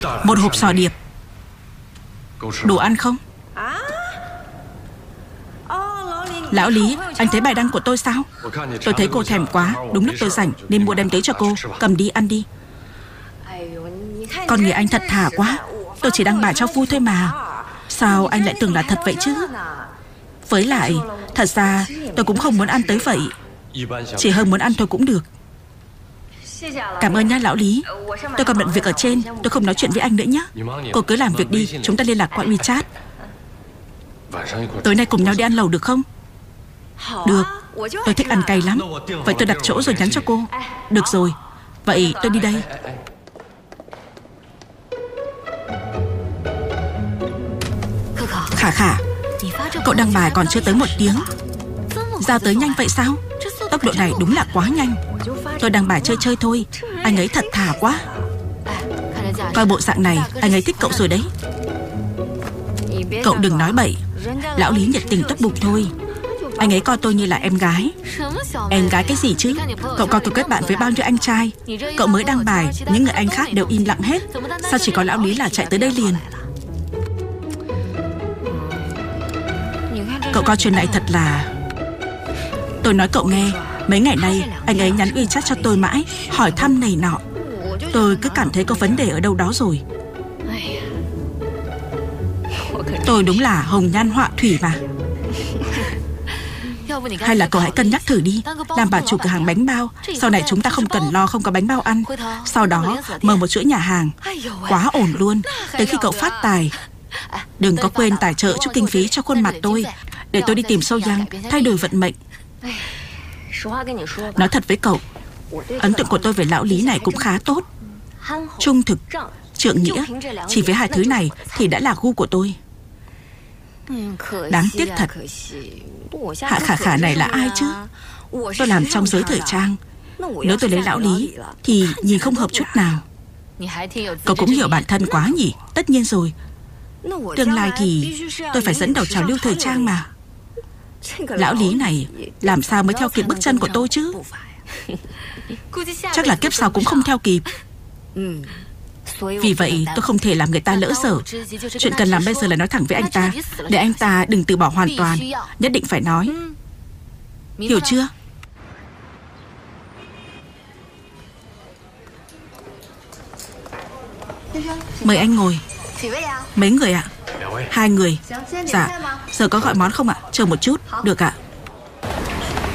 Một hộp sò điệp. Đủ ăn không? Lão Lý, anh thấy bài đăng của tôi sao? Tôi thấy cô thèm quá, đúng lúc tôi rảnh nên mua đem tới cho cô. Cầm đi, ăn đi. Con người anh thật thà quá. Tôi chỉ đăng bài cho vui thôi mà. Sao anh lại tưởng là thật vậy chứ? Với lại, thật ra tôi cũng không muốn ăn tới vậy. Chỉ hơn muốn ăn thôi cũng được. Cảm ơn nha lão Lý. Tôi còn bận việc ở trên, tôi không nói chuyện với anh nữa nhé. Cô cứ làm việc đi, chúng ta liên lạc qua WeChat. Tối nay cùng nhau đi ăn lẩu được không? Được, tôi thích ăn cay lắm. Vậy tôi đặt chỗ rồi nhắn cho cô. Được rồi, vậy tôi đi đây. Khả Khả, cậu đăng bài còn chưa tới 1 tiếng. Giao tới nhanh vậy sao? Tốc độ này đúng là quá nhanh. Tôi đăng bài chơi chơi thôi. Anh ấy thật thà quá. Coi bộ dạng này, anh ấy thích cậu rồi đấy. Cậu đừng nói bậy. Lão Lý nhiệt tình tốt bụng thôi. Anh ấy coi tôi như là em gái. Em gái cái gì chứ? Cậu coi tôi kết bạn với bao nhiêu anh trai. Cậu mới đăng bài, những người anh khác đều im lặng hết. Sao chỉ có lão Lý là chạy tới đây liền? Cậu coi chuyện này thật là... Tôi nói cậu nghe, mấy ngày nay anh ấy nhắn WeChat cho tôi mãi, hỏi thăm này nọ. Tôi cứ cảm thấy có vấn đề ở đâu đó rồi. Tôi đúng là hồng nhan họa thủy mà. Hay là cậu hãy cân nhắc thử đi, làm bà chủ cửa hàng bánh bao. Sau này chúng ta không cần lo không có bánh bao ăn. Sau đó mở một chuỗi nhà hàng. Quá ổn luôn. Tới khi cậu phát tài, đừng có quên tài trợ chút kinh phí cho khuôn mặt tôi, để tôi đi tìm Sâu Giang thay đổi vận mệnh. Nói thật với cậu, ấn tượng của tôi về lão Lý này cũng khá tốt. Trung thực, trượng nghĩa. Chỉ với 2 thứ này thì đã là gu của tôi. Đáng tiếc thật. Hạ Khả Khả này là ai chứ? Tôi làm trong giới thời trang. Nếu tôi lấy lão Lý thì nhìn không hợp chút nào. Cậu cũng hiểu bản thân quá nhỉ? Tất nhiên rồi. Tương lai thì tôi phải dẫn đầu trào lưu thời trang mà. Lão Lý này làm sao mới theo kịp bước chân của tôi chứ? Chắc là kiếp sau cũng không theo kịp. Vì vậy tôi không thể làm người ta lỡ dở. Chuyện cần làm bây giờ là nói thẳng với anh ta, để anh ta đừng từ bỏ hoàn toàn. Nhất định phải nói. Hiểu chưa? Mời anh ngồi. Mấy người ạ? 2 người. Dạ. Giờ có gọi món không ạ? Chờ một chút. Được ạ.